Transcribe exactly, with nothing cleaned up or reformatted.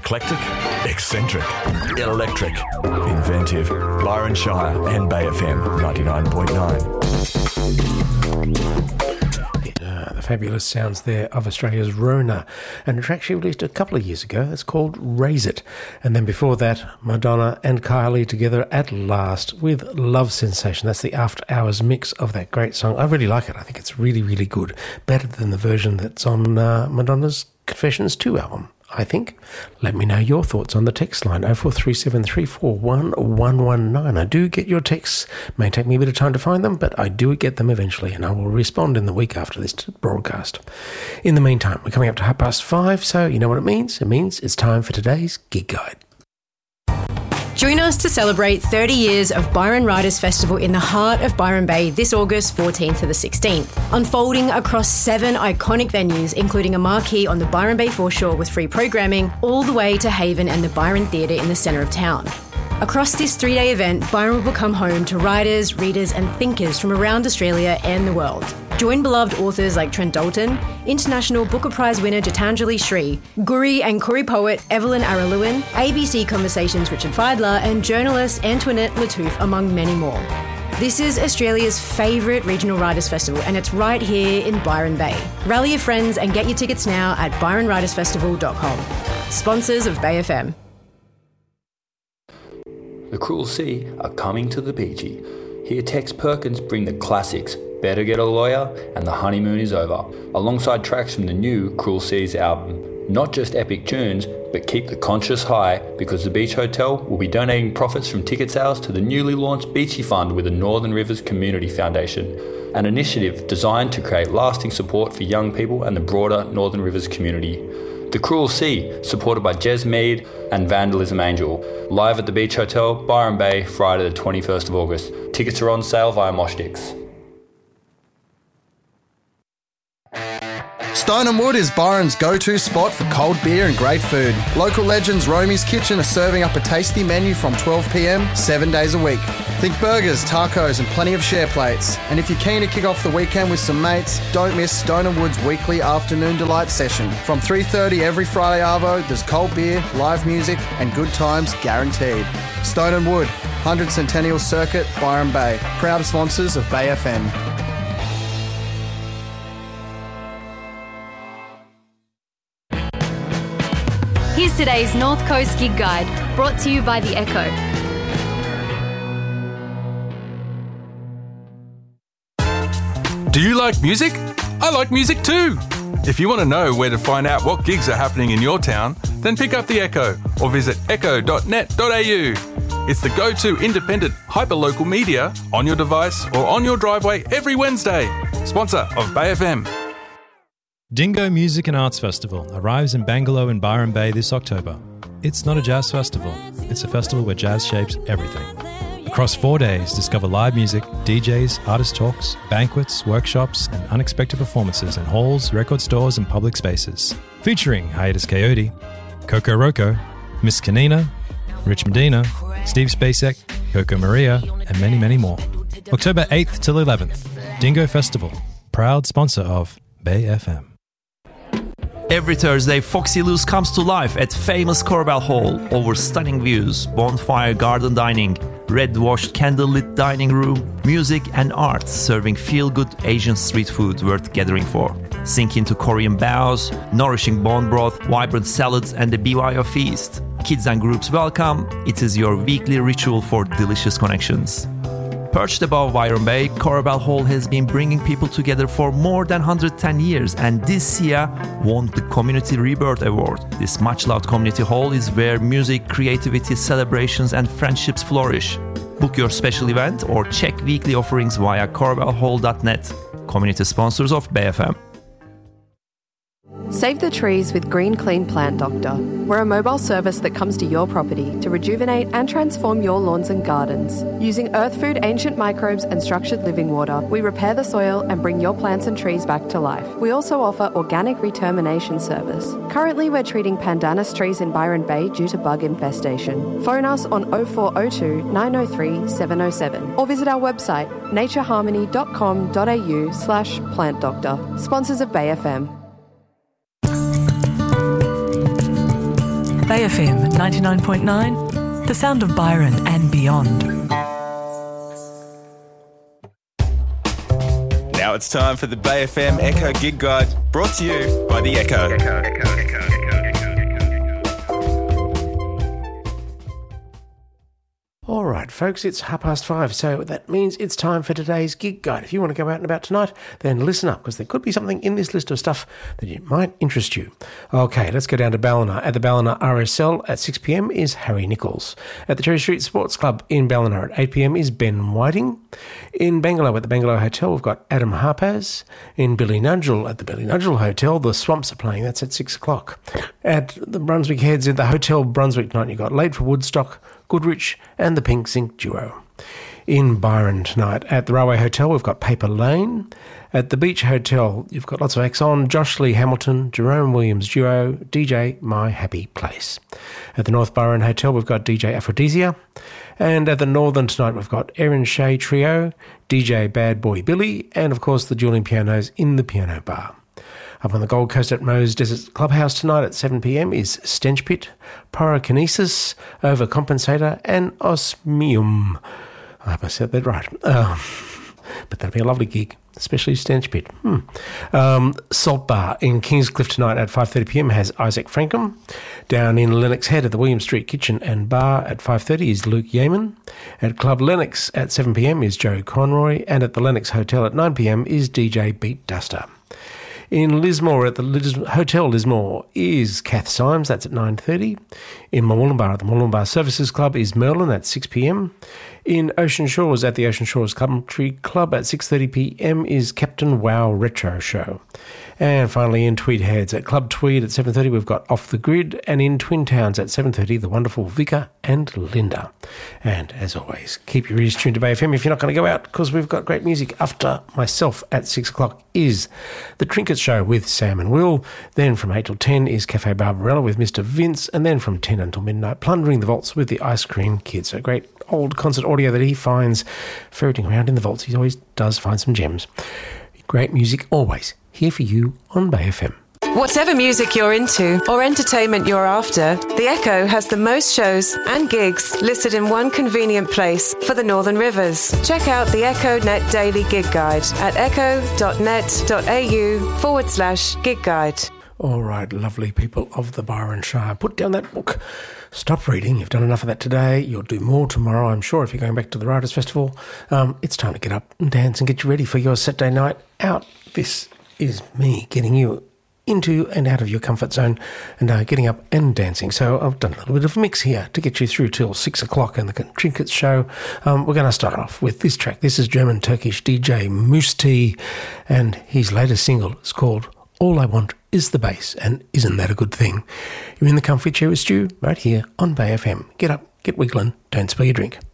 Eclectic, eccentric, electric, inventive. Byron Shire and Bay F M ninety-nine point nine. Uh, the fabulous sounds there of Australia's Rona, and a track she released a couple of years ago. It's called Raise It. And then before that, Madonna and Kylie together at last with Love Sensation. That's the after hours mix of that great song. I really like it. I think it's really, really good. Better than the version that's on uh, Madonna's Confessions two album, I think. Let me know your thoughts on the text line oh four three seven, three four one, one one nine. I do get your texts. May take me a bit of time to find them, but I do get them eventually, and I will respond in the week after this broadcast. In the meantime, we're coming up to half past five, so you know what it means. It means it's time for today's Gig Guide. Join us to celebrate thirty years of Byron Writers Festival in the heart of Byron Bay this August fourteenth to the sixteenth. Unfolding across seven iconic venues, including a marquee on the Byron Bay foreshore with free programming, all the way to Haven and the Byron Theatre in the centre of town. Across this three-day event, Byron will become home to writers, readers and thinkers from around Australia and the world. Join beloved authors like Trent Dalton, International Booker Prize winner Gitanjali Shree, Guri and Koori poet Evelyn Araluin, A B C Conversations Richard Feidler and journalist Antoinette Lattouf, among many more. This is Australia's favourite regional writers' festival, and it's right here in Byron Bay. Rally your friends and get your tickets now at byron writers festival dot com. Sponsors of Bay F M. The Cruel Sea are coming to the Beachy. Here Tex Perkins bring the classics, Better Get a Lawyer and The Honeymoon is Over, alongside tracks from the new Cruel Seas album. Not just epic tunes, but keep the conscience high, because the Beach Hotel will be donating profits from ticket sales to the newly launched Beachy Fund with the Northern Rivers Community Foundation, an initiative designed to create lasting support for young people and the broader Northern Rivers community. The Cruel Sea, supported by Jez Mead and Vandalism Angel. Live at the Beach Hotel, Byron Bay, Friday the twenty-first of August. Tickets are on sale via Moshtix. Stone and Wood is Byron's go-to spot for cold beer and great food. Local legends Romy's Kitchen are serving up a tasty menu from twelve p m, seven days a week. Think burgers, tacos and plenty of share plates. And if you're keen to kick off the weekend with some mates, don't miss Stone and Wood's weekly afternoon delight session. From three thirty every Friday arvo, there's cold beer, live music and good times guaranteed. Stone and Wood, one hundred Centennial Circuit, Byron Bay. Proud sponsors of Bay F M. Here's today's North Coast Gig Guide, brought to you by The Echo. Do you like music? I like music too! If you want to know where to find out what gigs are happening in your town, then pick up The Echo or visit echo dot net dot a u. It's the go-to independent, hyper-local media on your device or on your driveway every Wednesday. Sponsor of Bay F M. Dingo Music and Arts Festival arrives in Bangalore in Byron Bay this October. It's not a jazz festival, it's a festival where jazz shapes everything. Across four days, discover live music, D Js, artist talks, banquets, workshops, and unexpected performances in halls, record stores, and public spaces. Featuring Hiatus Coyote, Coco Roco, Miss Kanina, Rich Medina, Steve Spacek, Coco Maria, and many, many more. October eighth till eleventh, Dingo Festival, proud sponsor of Bay F M. Every Thursday, Foxy Loose comes to life at famous Corbell Hall. Over stunning views, bonfire garden dining, red-washed candlelit dining room, music and art serving feel-good Asian street food worth gathering for. Sink into Korean bows, nourishing bone broth, vibrant salads and the B Y O feast. Kids and groups welcome. It is your weekly ritual for delicious connections. Perched above Byron Bay, Corbell Hall has been bringing people together for more than one hundred ten years, and this year won the Community Rebirth Award. This much-loved community hall is where music, creativity, celebrations and friendships flourish. Book your special event or check weekly offerings via corbell hall dot net. Community sponsors of Bay F M. Save the trees with Green Clean Plant Doctor. We're a mobile service that comes to your property to rejuvenate and transform your lawns and gardens. Using earth food, ancient microbes and structured living water, we repair the soil and bring your plants and trees back to life. We also offer organic retermination service. Currently, we're treating pandanus trees in Byron Bay due to bug infestation. Phone us on oh four oh two, nine oh three, seven oh seven or visit our website nature harmony dot com dot a u slash plant doctor. Sponsors of Bay F M. Bay F M ninety-nine point nine, the sound of Byron and beyond. Now it's time for the Bay F M Echo Gig Guide, brought to you by The Echo. Echo, Echo, Echo, Echo. All right, folks, it's half past five, so that means it's time for today's gig guide. If you want to go out and about tonight, then listen up, because there could be something in this list of stuff that it might interest you. Okay, let's go down to Ballina. At the Ballina R S L at six p.m. is Harry Nichols. At the Cherry Street Sports Club in Ballina at eight p.m. is Ben Whiting. In Bangalow at the Bangalow Hotel, we've got Adam Harpaz. In Ballynudgel at the Ballynudgel Hotel, the Swamps are playing. That's at six o'clock. At the Brunswick Heads at the Hotel Brunswick tonight, you've got Late for Woodstock, Goodrich and the Pink Zinc Duo. In Byron tonight at the Railway Hotel, we've got Paper Lane. At the Beach Hotel, you've got lots of acts on: Josh Lee Hamilton, Jerome Williams Duo, D J My Happy Place. At the North Byron Hotel, we've got D J Aphrodisia. And at the Northern tonight, we've got Erin Shea Trio, D J Bad Boy Billy, and of course the dueling pianos in the Piano Bar. Up on the Gold Coast at Moe's Desert Clubhouse tonight at seven p.m. is Stench Pit, Pyrokinesis, Overcompensator and Osmium. I hope I said that right. Um, but that'll be a lovely gig, especially Stench Pit. Hmm. Um, Salt Bar in Kingscliff tonight at five thirty p.m. has Isaac Frankham. Down in Lennox Head at the William Street Kitchen and Bar at five thirty is Luke Yeaman. At Club Lennox at seven p.m. is Joe Conroy. And at the Lennox Hotel at nine p.m. is D J Beat Duster. In Lismore at the Lis- Hotel Lismore is Kath Symes, that's at nine thirty. In Mooloolaba at the Mooloolaba Services Club is Merlin at six p.m. In Ocean Shores at the Ocean Shores Country Club at six thirty p.m. is Captain Wow Retro Show. And finally in Tweed Heads at Club Tweed at seven thirty we've got Off the Grid, and in Twin Towns at seven thirty the wonderful Vika and Linda. And as always, keep your ears tuned to Bay F M if you're not going to go out, because we've got great music. After myself at six o'clock is The Trinket Show with Sam and Will. Then from eight till ten is Cafe Barbarella with Mister Vince, and then from ten until midnight, Plundering the Vaults with the Ice Cream Kids. A great old concert audio that he finds ferreting around in the vaults. He always does find some gems. Great music always here for you on Bay F M. Whatever music you're into or entertainment you're after, The Echo has the most shows and gigs listed in one convenient place for the Northern Rivers. Check out the Echo Net Daily Gig Guide at echo.net.au forward slash gig guide. All right, lovely people of the Byron Shire, put down that book. Stop reading. You've done enough of that today. You'll do more tomorrow, I'm sure, if you're going back to the Writers' Festival. Um, it's time to get up and dance and get you ready for your Saturday night out. This is me getting you into and out of your comfort zone and uh, getting up and dancing. So I've done a little bit of a mix here to get you through till six o'clock in the Trinkets Show. Um, we're going to start off with this track. This is German-Turkish D J Musti, and his latest single is called All I Want Is the Bass, and isn't that a good thing? You're in the comfy chair with Stu right here on Bay F M. Get up, get wiggling, don't spill your drink.